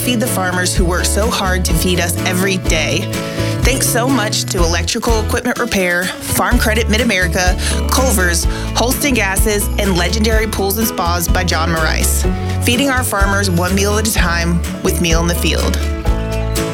feed the farmers who work so hard to feed us every day. Thanks so much to Electrical Equipment Repair, Farm Credit Mid-America, Culver's, Holston Gases, and Legendary Pools and Spas by John Marais. Feeding our farmers one meal at a time with Meal in the Field.